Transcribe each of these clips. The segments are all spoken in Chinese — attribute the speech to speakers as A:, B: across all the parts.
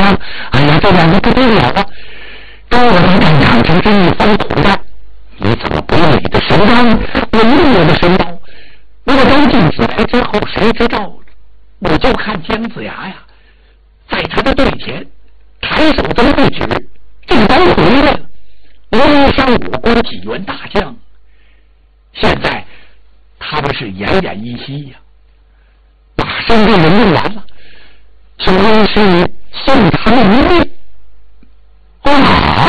A: 样？哎呀，这两个不得了啊！跟我来看养成这一方土的，你怎么不用你的神刀？我用我的神刀。我扔进子来之后，谁知道？我就看姜子牙呀，在他的队前抬手这么一指，这刀回来了。我上我国几员大将，现在他们是奄奄一息呀，马上就能用完了。所以是送他们一命。啊！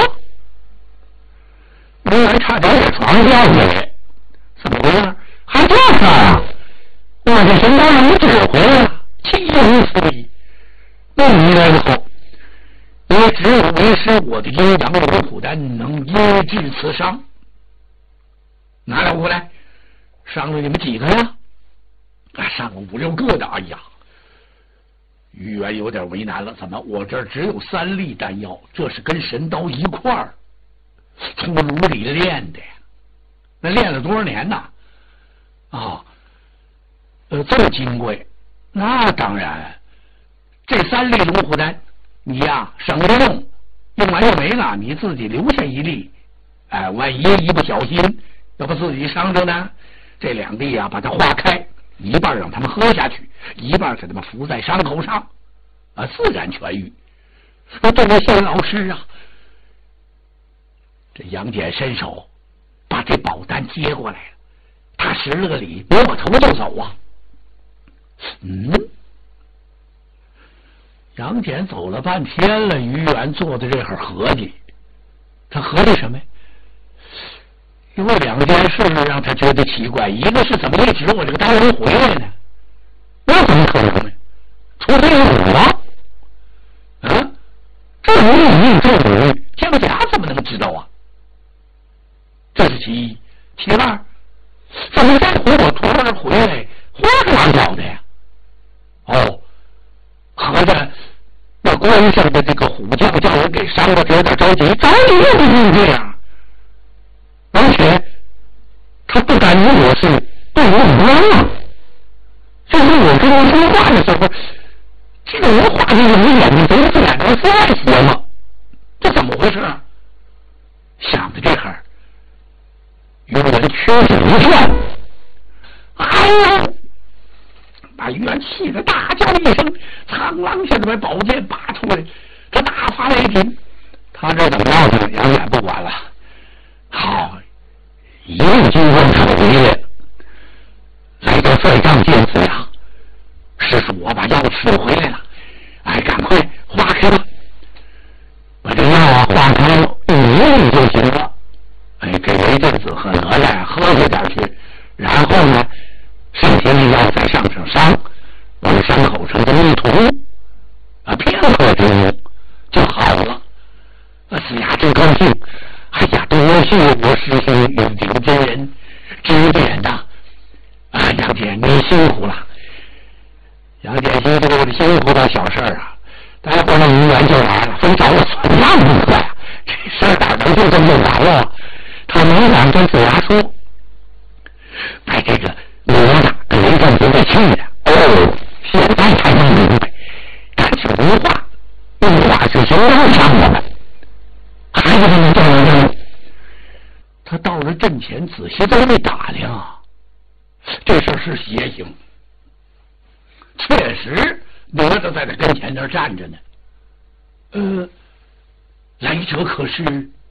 A: 原来差点把床掉下来，怎么回事？还这事啊！我这神刀让你指回来了，岂有此理！那你来的好，我只有为师我的阴阳龙虎丹能医治此伤。拿来过来，伤了你们几个呀？上了5、6个的。哎呀！于元有点为难了，怎么我这儿只有3粒丹药？这是跟神刀一块儿从炉里练的呀，那练了多少年呢？这么金贵，那当然，这3粒龙虎丹你呀省着用，用完就没了，你自己留下1粒，万一一不小心要把自己伤着呢？这2粒啊，把它化开。一半让他们喝下去，一半给他们敷在伤口上，自然痊愈。多谢老师啊！这杨戬伸手把这宝丹接过来了，他施了个礼，扭过头就走啊。杨戬走了半天了，于元坐在这儿合计，他合计什么呀？有2件事让他觉得奇怪，一个是怎么一直我这个单人回来呢？那怎么可能呢？除非有我，这无语，姜家怎么能知道啊？这是其一。其二，怎么再回我徒儿回来，花里胡哨的呀？合着那关上的这个虎将叫人给伤了，有点着急，着急又不是这样。而且他不敢以我是对我无能啊！就是我跟他说话的时候，这个人话就是你眼睛睁着眼睛说死吗？这怎么回事？想到这儿，于元屈指一跳，哎呦！把于元气得大叫一声，苍啷下就把宝剑拔出来，这大发雷霆。他这怎么着呢？杨戬不管了。好，一路金光手回来，来到帅帐见子牙。师叔，我把药吃回来了，赶快化开吧，把这药化开5粒就行了。给雷震子和哪吒喝下点去，然后呢，剩下的药再上伤，往伤口上这么一涂，片刻之后就好了。子牙真高兴。多谢我师兄有顶真人指点的。杨戬你辛苦了。杨戬心说我的辛苦的小事啊，待会儿那于元就来了，非找我算账不可呀。这事儿哪能就这么完了？他没敢跟子牙说，把这个哪吒跟雷震子给气的。现在才能明白，干是无话是行动上我们，还是不能这样呢？他到了阵前，仔细这么一打量，这事是邪行。确实，哪吒在他跟前那站着呢。来者可是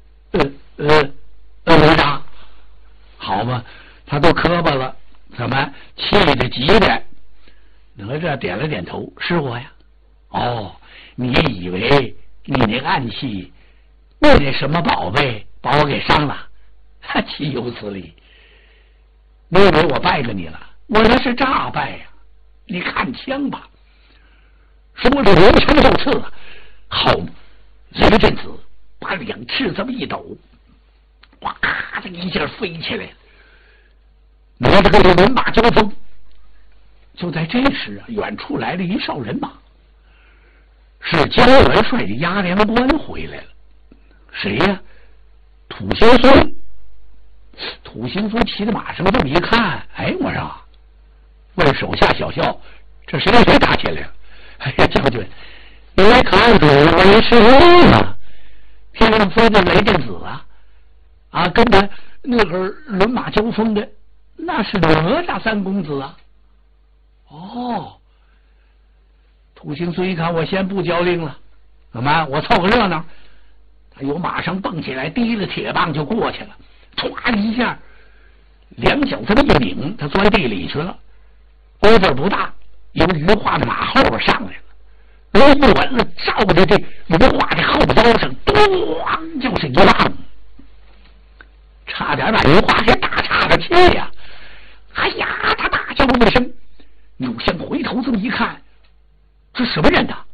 A: 哪吒？好嘛，他都磕巴了，怎么气得急的？哪吒点了点头，是我呀。你以为你那暗器，那什么宝贝把我给伤了？岂有此理！你以为我败了你了？我那是诈败呀！你看枪吧。说着连枪就刺了。好，雷震子把2翅这么一抖，哇咔的一下飞起来，哪吒跟这人马交锋。就在这时远处来了一哨人马，是姜元帅的押粮官回来了。谁呀？土行孙。土行孙骑在马上这么一看，我说，问手下小校，这谁跟谁打起来了？将军， 你来看主，我一是谁呢？天上飞的雷震子跟他那会儿轮马交锋的，那是哪吒三公子啊！哦，土行孙一看，我先不交令了，怎么我凑个热闹？他由马上蹦起来，提了铁棒就过去了，唰一下，两脚这么一拧，他钻地里去了。功夫不大，由于化的马后边上来了。抡不稳了，照着这余化的后腰上，咣就是一棒，差点把余化给打岔了气呀！哎呀，他大叫一声，扭向回头这么一看，这什么人呐？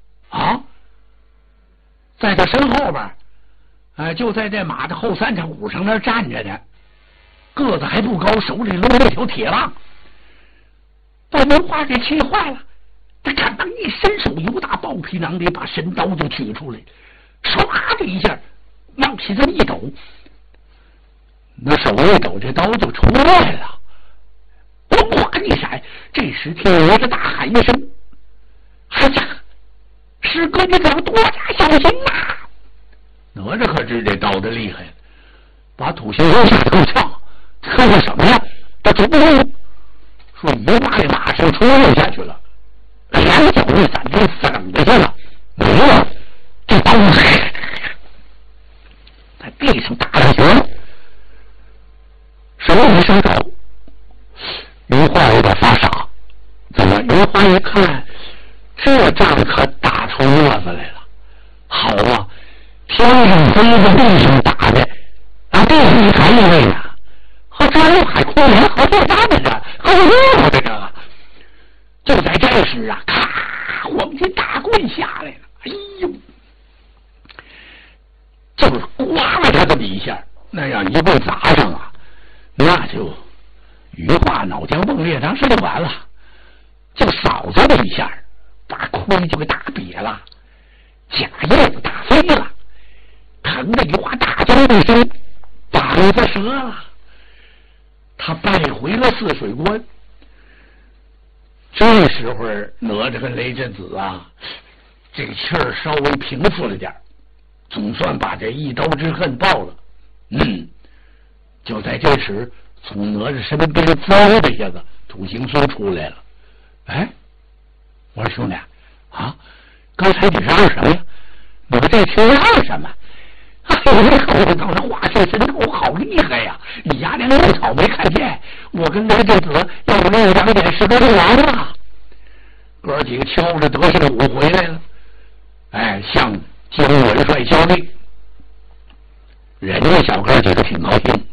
A: 在他身后边，就在这马的后三叉骨上那站着呢，个子还不高，手里抡着条铁棒，把余化给气坏了。他赶忙一伸手，由打包皮囊里把神刀就取出来，唰的一下，往起这么一抖，那手一抖，这刀就出来了。咣一闪，这时听哪吒大喊一声：“哎呀，师哥，你可要多加小心呐！”哪吒可知这刀的厉害，把土行孙吓够呛，这是什么呀？他主动说一把这马上冲下去了。两脚一闪就省过去了，没了，这刀在地上打了旋，手一伸手，余化有点发傻，怎么？余化一看，这仗可打出沫子来了。好啊，天上飞的，地上打的，地上一抬一位呢，和这海阔连河作战的这，和热闹的这个。就在这时咔，黄金大棍下来了，哎呦，就是刮了他这么一下，那样一棍砸上那就余化脑浆迸裂，当时就完了，就扫这么一下，把盔就给打瘪了，假叶子打飞了，疼的余化大叫一声，膀子折了，他败回了泗水关。这时候哪吒跟雷震子这个气儿稍微平复了点，总算把这一刀之恨报了。就在这时，从哪吒身边嗖的一下子，土行孙出来了。我说兄弟刚才你嚷什么呀？我这听嚷什么？我当时化血神头好厉害呀！你丫连路草没看见，我跟雷震子要不露两点石头就完了。哥几个敲着德胜的鼓回来了，向姜元帅交令。人家小哥几个挺高兴，